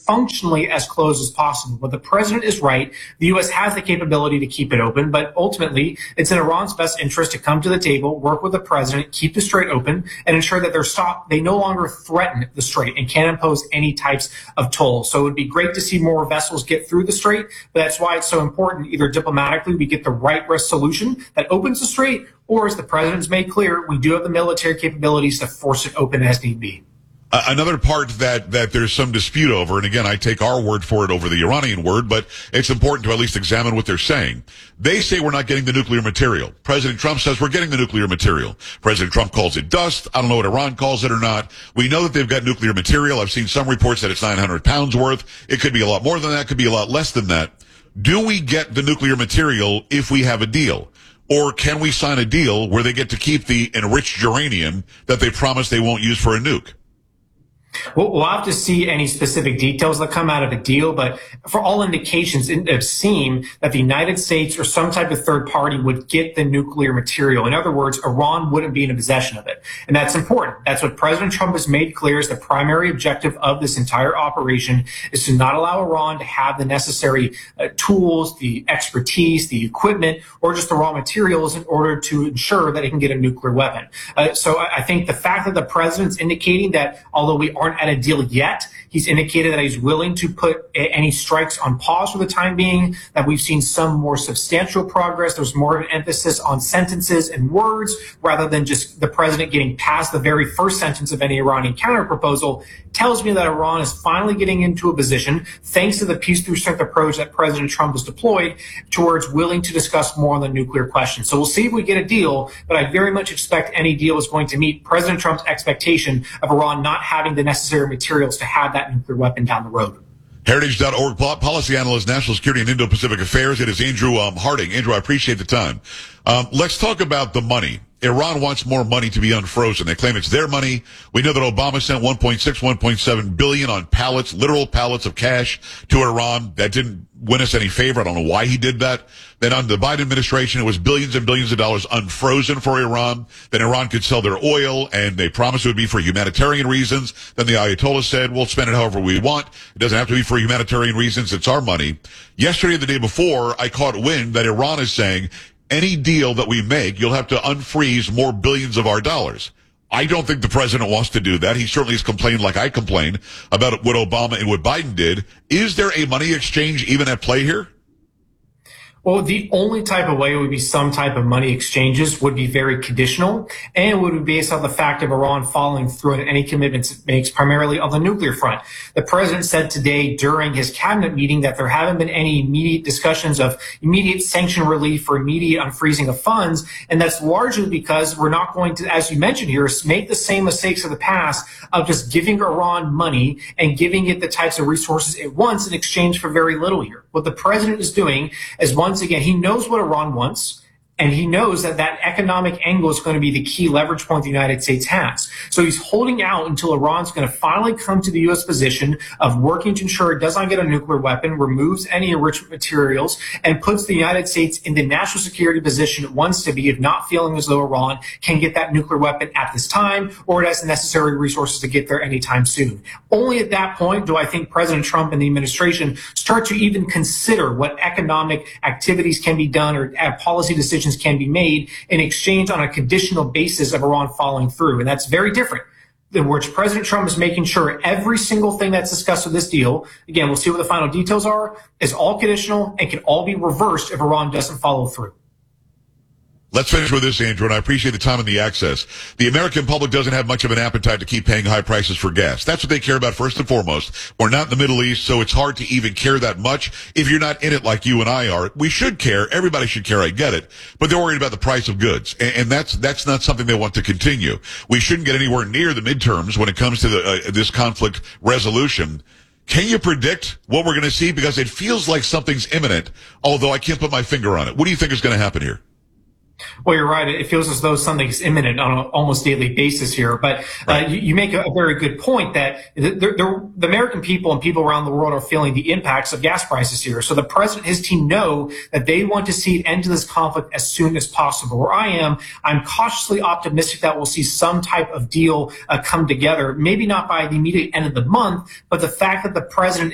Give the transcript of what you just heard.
functionally as closed as possible. But the president is right. The U.S. has the capability to keep it open, but ultimately it's in Iran's best interest to come to the table, work with the president, keep the strait open, and ensure that they no longer threaten the strait and can't impose any types of tolls. So it would be great to see more vessels get through the strait, but that's why it's so important either diplomatically we get the right resolution that opens the strait, or as the president's made clear, we do have the military capabilities to force it open as need be. Another part that there's some dispute over, and again, I take our word for it over the Iranian word, but it's important to at least examine what they're saying. They say we're not getting the nuclear material. President Trump says we're getting the nuclear material. President Trump calls it dust. I don't know what Iran calls it or not. We know that they've got nuclear material. I've seen some reports that it's 900 pounds worth. It could be a lot more than that, could be a lot less than that. Do we get the nuclear material if we have a deal? Or can we sign a deal where they get to keep the enriched uranium that they promised they won't use for a nuke? We'll have to see any specific details that come out of the deal, but for all indications, it seems that the United States or some type of third party would get the nuclear material. In other words, Iran wouldn't be in possession of it. And that's important. That's what President Trump has made clear is the primary objective of this entire operation is to not allow Iran to have the necessary tools, the expertise, the equipment, or just the raw materials in order to ensure that it can get a nuclear weapon. So I think the fact that the president's indicating that although we aren't at a deal yet, he's indicated that he's willing to put any strikes on pause for the time being, that we've seen some more substantial progress. There's more of an emphasis on sentences and words rather than just the president getting past the very first sentence of any Iranian counterproposal, tells me that Iran is finally getting into a position, thanks to the peace through strength approach that President Trump has deployed, towards willing to discuss more on the nuclear question. So we'll see if we get a deal, but I very much expect any deal is going to meet President Trump's expectation of Iran not having the necessary materials to have that nuclear weapon down the road. Heritage.org policy analyst, national security and Indo-Pacific affairs. It is Andrew Harding. Andrew, I appreciate the time. Let's talk about the money. Iran wants more money to be unfrozen. They claim it's their money. We know that Obama sent 1.7 billion on pallets, literal pallets of cash to Iran. That didn't win us any favor. I don't know why he did that. Then under the Biden administration, it was billions and billions of dollars unfrozen for Iran. Then Iran could sell their oil, and they promised it would be for humanitarian reasons. Then the Ayatollah said, we'll spend it however we want. It doesn't have to be for humanitarian reasons. It's our money. Yesterday, the day before, I caught wind that Iran is saying, any deal that we make, you'll have to unfreeze more billions of our dollars. I don't think the president wants to do that. He certainly has complained like I complained about what Obama and what Biden did. Is there a money exchange even at play here? Well, the only type of way would be some type of money exchanges would be very conditional and would be based on the fact of Iran following through on any commitments it makes, primarily on the nuclear front. The president said today during his cabinet meeting that there haven't been any immediate discussions of immediate sanction relief or immediate unfreezing of funds. And that's largely because we're not going to, as you mentioned here, make the same mistakes of the past of just giving Iran money and giving it the types of resources it wants in exchange for very little here. What the president is doing is once again, he knows what Iran wants, and he knows that that economic angle is going to be the key leverage point the United States has. So he's holding out until Iran's going to finally come to the U.S. position of working to ensure it does not get a nuclear weapon, removes any enrichment materials, and puts the United States in the national security position it wants to be, if not feeling as though Iran can get that nuclear weapon at this time, or it has the necessary resources to get there anytime soon. Only at that point do I think President Trump and the administration start to even consider what economic activities can be done or policy decisions can be made in exchange on a conditional basis of Iran following through. And that's very different than which President Trump is making sure every single thing that's discussed with this deal, again, we'll see what the final details are, is all conditional and can all be reversed if Iran doesn't follow through. Let's finish with this, Andrew, and I appreciate the time and the access. The American public doesn't have much of an appetite to keep paying high prices for gas. That's what they care about first and foremost. We're not in the Middle East, so it's hard to even care that much if you're not in it like you and I are. We should care. Everybody should care. I get it. But they're worried about the price of goods, and that's not something they want to continue. We shouldn't get anywhere near the midterms when it comes to this conflict resolution. Can you predict what we're going to see? Because it feels like something's imminent, although I can't put my finger on it. What do you think is going to happen here? Well, you're right. It feels as though something's imminent on an almost daily basis here. But you make a very good point that the American people and people around the world are feeling the impacts of gas prices here. So the president and his team know that they want to see an end to this conflict as soon as possible. Where I am, I'm cautiously optimistic that we'll see some type of deal come together, maybe not by the immediate end of the month, but the fact that the president